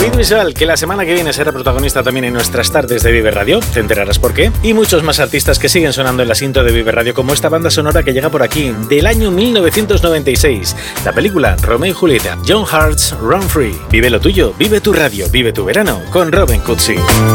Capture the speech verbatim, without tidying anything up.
David Bisbal, que la semana que viene será protagonista también en nuestras tardes de Vive Radio, te enterarás por qué. Y muchos más artistas que siguen sonando en la cinta de Vive Radio, como esta banda sonora que llega por aquí, del año mil novecientos noventa y seis. La película Romeo y Julieta, John Hart's Run Free. Vive lo tuyo, vive tu radio, vive tu verano, con Robin Cutsi.